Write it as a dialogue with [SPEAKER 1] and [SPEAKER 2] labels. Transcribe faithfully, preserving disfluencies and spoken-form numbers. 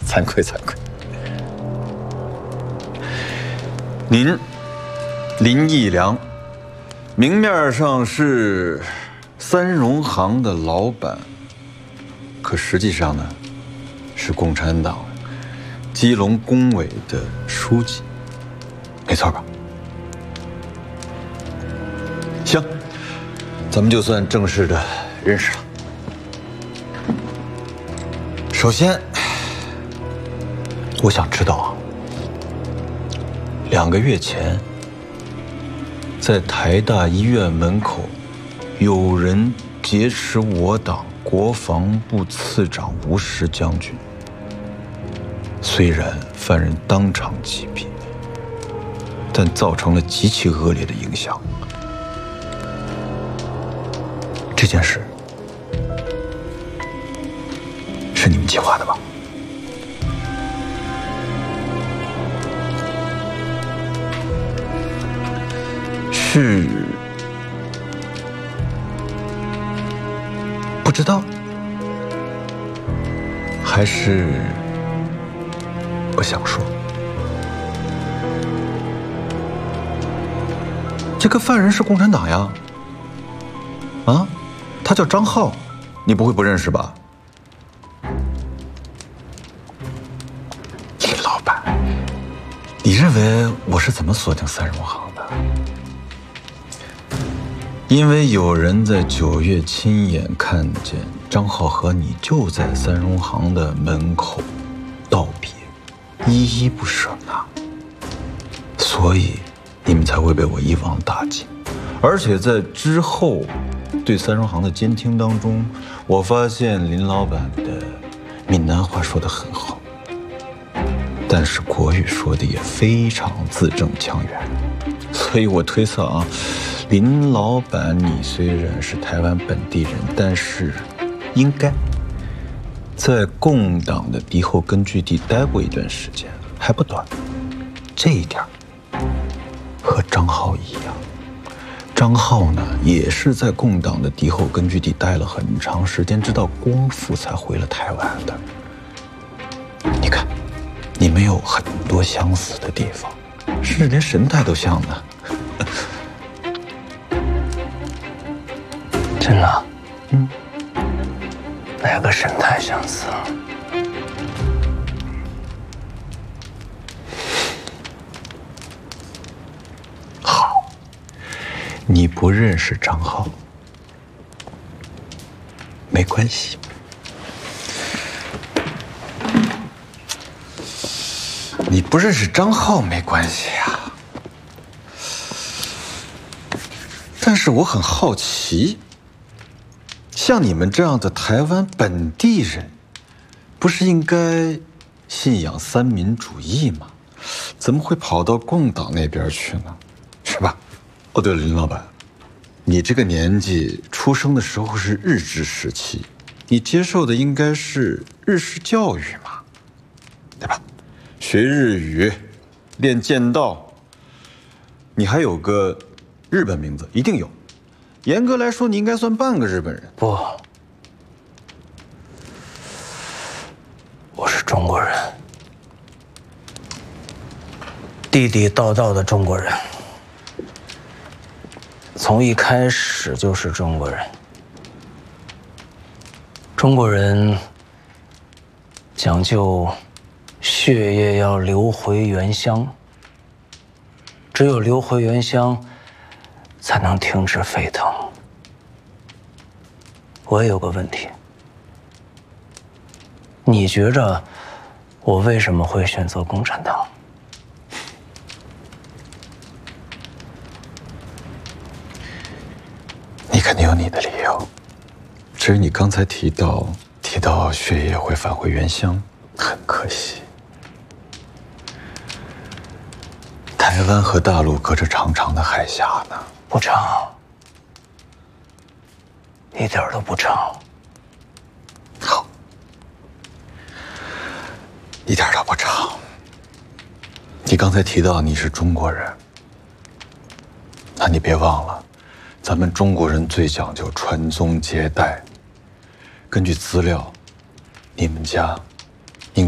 [SPEAKER 1] 惭愧惭愧。您林义良，明面上是三荣行的老板，可实际上呢，是共产党基隆工委的书记，没错吧？行，咱们就算正式的认识了。首先，我想知道啊，两个月前，在台大医院门口，有人劫持我党国防部次长吴石将军。虽然犯人当场击毙，但造成了极其恶劣的影响。这件事是你们计划的吧？是不知道，还是不想说？这个犯人是共产党呀！啊，他叫张浩，你不会不认识吧？林老板，你认为我是怎么锁定三荣行的？因为有人在九月亲眼看见张浩和你就在三荣行的门口道别，依依不舍呢，所以你们才会被我一网打尽。而且在之后对三荣行的监听当中，我发现林老板的闽南话说得很好，但是国语说的也非常字正腔圆，所以我推测啊，林老板你虽然是台湾本地人，但是应该在共党的敌后根据地待过一段时间，还不短。这一点和张浩一样，张浩呢也是在共党的敌后根据地待了很长时间，直到光复才回了台湾的。你看，你们有很多相似的地方，甚至连神态都像呢。
[SPEAKER 2] 真的？嗯。哪个神态相似啊？
[SPEAKER 1] 好，你不认识张浩，没关系。你不认识张浩没关系呀，但是我很好奇。像你们这样的台湾本地人，不是应该信仰三民主义吗？怎么会跑到共党那边去呢？是吧？哦，对了，林老板，你这个年纪出生的时候是日治时期，你接受的应该是日式教育嘛，对吧？学日语，练剑道，你还有个日本名字，一定有。严格来说，你应该算半个日本人。
[SPEAKER 2] 不，我是中国人，地地道道的中国人，从一开始就是中国人。中国人讲究血液要流回原乡，只有流回原乡，才能停止沸腾。我也有个问题，你觉着我为什么会选择共产党？
[SPEAKER 1] 你肯定有你的理由，只是你刚才提到提到血液会返回原乡，很可惜。台湾和大陆隔着长长的海峡呢。
[SPEAKER 2] 不长，一点都不长。
[SPEAKER 1] 好，一点都不长。你刚才提到你是中国人，那你别忘了，咱们中国人最讲究传宗接代。根据资料，你们家